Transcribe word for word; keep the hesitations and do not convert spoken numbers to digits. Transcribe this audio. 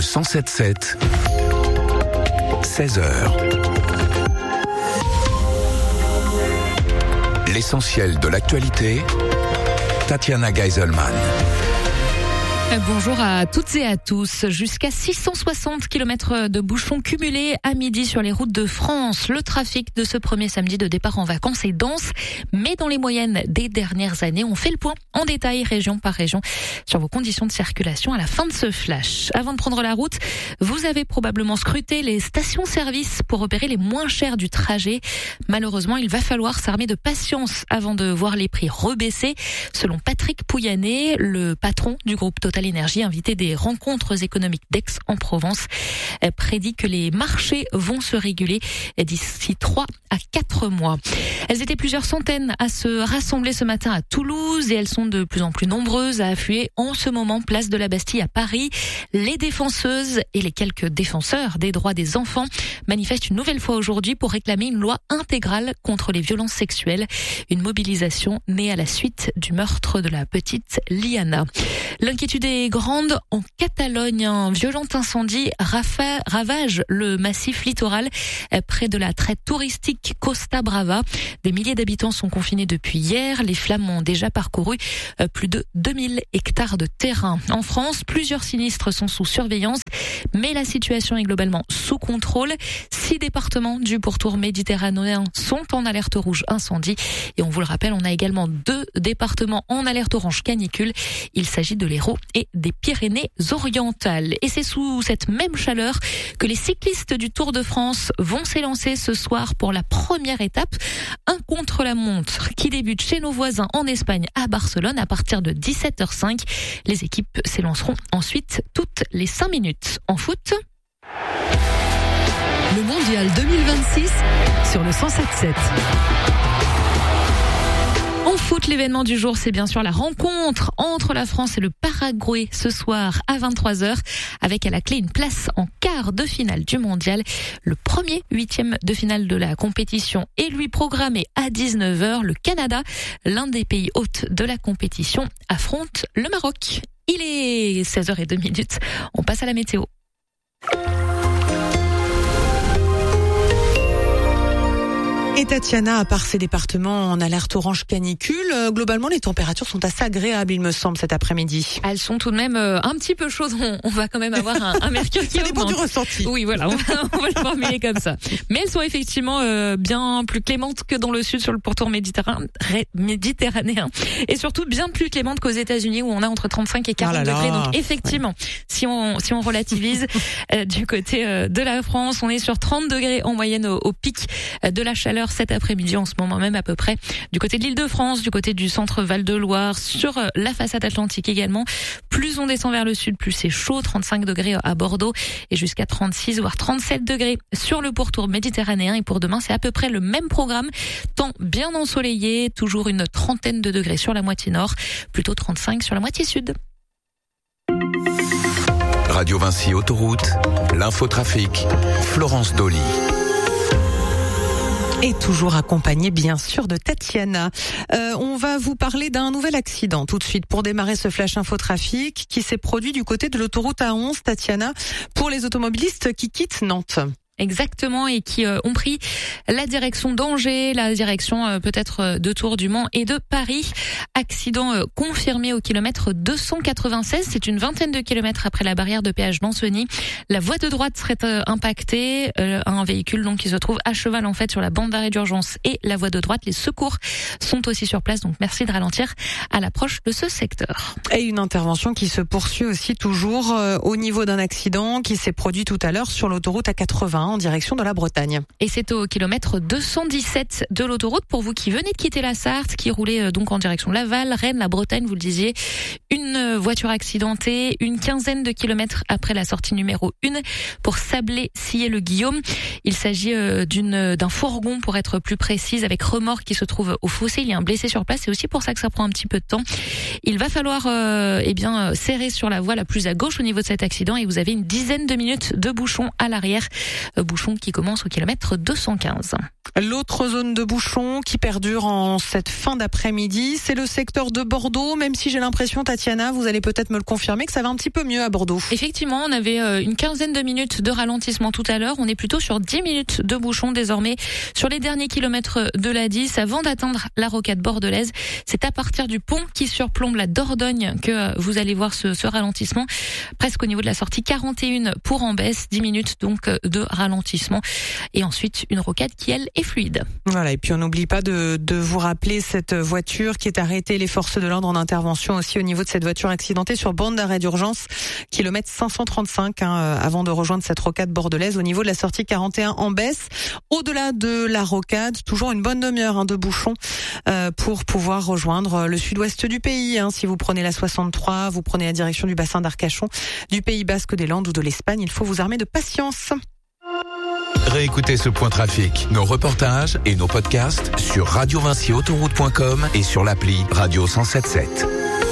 cent sept sept, seize heures. L'essentiel de l'actualité, Tatiana Geiselman. Bonjour à toutes et à tous. Jusqu'à six cent soixante kilomètres de bouchons cumulés à midi sur les routes de France. Le trafic de ce premier samedi de départ en vacances est dense, mais dans les moyennes des dernières années, on fait le point en détail, région par région, sur vos conditions de circulation à la fin de ce flash. Avant de prendre la route, vous avez probablement scruté les stations-service pour repérer les moins chers du trajet. Malheureusement, il va falloir s'armer de patience avant de voir les prix rebaisser. Selon Patrick Pouyanné, le patron du groupe Total Énergie, invité des rencontres économiques d'Aix-en-Provence, prédit que les marchés vont se réguler d'ici trois à quatre mois. Elles étaient plusieurs centaines à se rassembler ce matin à Toulouse et elles sont de plus en plus nombreuses à affluer en ce moment place de la Bastille à Paris. Les défenseuses et les quelques défenseurs des droits des enfants manifestent une nouvelle fois aujourd'hui pour réclamer une loi intégrale contre les violences sexuelles. Une mobilisation née à la suite du meurtre de la petite Liana. L'inquiétude est grande en Catalogne. Un violent incendie rafa- ravage le massif littoral près de la traite touristique Costa Brava. Des milliers d'habitants sont confinés depuis hier. Les flammes ont déjà parcouru plus de deux mille hectares de terrain. En France, plusieurs sinistres sont sous surveillance, mais la situation est globalement sous contrôle. Six départements du pourtour méditerranéen sont en alerte rouge incendie. Et on vous le rappelle, on a également deux départements en alerte orange canicule. Il s'agit de l'Hérault et des Pyrénées-Orientales. Et c'est sous cette même chaleur que les cyclistes du Tour de France vont s'élancer ce soir pour la première étape. Un contre-la-montre qui débute chez nos voisins en Espagne à Barcelone à partir de dix-sept heures cinq. Les équipes s'élanceront ensuite toutes les cinq minutes. En foot, le mondial deux mille vingt-six sur le cent sept sept. En foot, l'événement du jour, c'est bien sûr la rencontre entre la France et le Paraguay ce soir à vingt-trois heures, avec à la clé une place en quart de finale du mondial. Le premier huitième de finale de la compétition est lui programmé à dix-neuf heures. Le Canada, l'un des pays hôtes de la compétition, affronte le Maroc. Il est seize heures zéro deux. On passe à la météo. Et Tatiana, à part ces départements en alerte orange canicule, euh, globalement les températures sont assez agréables, il me semble, cet après-midi. Elles sont tout de même euh, un petit peu chaudes. On, on va quand même avoir un, un mercure qui ça dépend augmente. du ressenti. Oui, voilà, on va, on va le formuler comme ça. Mais elles sont effectivement euh, bien plus clémentes que dans le sud sur le pourtour méditerranéen, méditerranéen, et surtout bien plus clémentes qu'aux États-Unis où on a entre trente-cinq et quarante oh là là. degrés. Donc effectivement, ouais. si on si on relativise euh, du côté euh, de la France, on est sur trente degrés en moyenne au, au pic euh, de la chaleur cet après-midi, en ce moment même à peu près, du côté de l'Île-de-France, du côté du centre Val-de-Loire, sur la façade atlantique également. Plus on descend vers le sud, plus c'est chaud, trente-cinq degrés à Bordeaux et jusqu'à trente-six voire trente-sept degrés sur le pourtour méditerranéen. Et pour demain, c'est à peu près le même programme, temps bien ensoleillé, toujours une trentaine de degrés sur la moitié nord, plutôt trente-cinq sur la moitié sud. Radio Vinci Autoroute, l'infotrafic, Florence Dolly. Et toujours accompagné bien sûr de Tatiana. Euh, on va vous parler d'un nouvel accident tout de suite pour démarrer ce flash infotrafic qui s'est produit du côté de l'autoroute A onze, Tatiana, pour les automobilistes qui quittent Nantes. Exactement, et qui euh, ont pris la direction d'Angers, la direction euh, peut-être euh, de Tours du Mans et de Paris. Accident euh, confirmé au kilomètre deux cent quatre-vingt-seize, c'est une vingtaine de kilomètres après la barrière de péage d'Ancenis. La voie de droite serait euh, impactée, euh, un véhicule donc qui se trouve à cheval en fait sur la bande d'arrêt d'urgence et la voie de droite. Les secours sont aussi sur place, donc merci de ralentir à l'approche de ce secteur. Et une intervention qui se poursuit aussi toujours euh, au niveau d'un accident qui s'est produit tout à l'heure sur l'autoroute A quatre-vingts en direction de la Bretagne. Et c'est au kilomètre deux cent dix-sept de l'autoroute pour vous qui venez de quitter la Sarthe, qui roulait donc en direction Laval, Rennes, la Bretagne, vous le disiez. Une voiture accidentée, une quinzaine de kilomètres après la sortie numéro un pour Sablé-Sillé-le-Guillaume. Il s'agit d'une d'un fourgon pour être plus précise, avec remorque qui se trouve au fossé. Il y a un blessé sur place, c'est aussi pour ça que ça prend un petit peu de temps. Il va falloir euh, eh bien serrer sur la voie la plus à gauche au niveau de cet accident et vous avez une dizaine de minutes de bouchon à l'arrière Bouchon qui commence au kilomètre deux cent quinze. L'autre zone de bouchon qui perdure en cette fin d'après-midi, c'est le secteur de Bordeaux, même si j'ai l'impression, Tatiana, vous allez peut-être me le confirmer, que ça va un petit peu mieux à Bordeaux. Effectivement, on avait une quinzaine de minutes de ralentissement tout à l'heure. On est plutôt sur dix minutes de bouchon désormais sur les derniers kilomètres de l'A dix avant d'atteindre la rocade bordelaise. C'est à partir du pont qui surplombe la Dordogne que vous allez voir ce, ce ralentissement, presque au niveau de la sortie quarante et un pour en baisse, dix minutes donc de ralentissement. Et ensuite, une rocade qui, elle, est fluide. Voilà, et puis on n'oublie pas de, de vous rappeler cette voiture qui est arrêtée, les forces de l'ordre en intervention aussi au niveau de cette voiture accidentée sur bande d'arrêt d'urgence, kilomètre cinq cent trente-cinq, hein, avant de rejoindre cette rocade bordelaise au niveau de la sortie quarante et un en baisse. Au-delà de la rocade, toujours une bonne demi-heure hein, de bouchon euh, pour pouvoir rejoindre le sud-ouest du pays. Hein. Si vous prenez la soixante-trois, vous prenez la direction du bassin d'Arcachon, du Pays Basque, des Landes ou de l'Espagne, il faut vous armer de patience. Réécoutez ce point trafic, nos reportages et nos podcasts sur radio vinci autoroute point com et sur l'appli Radio cent soixante-sept.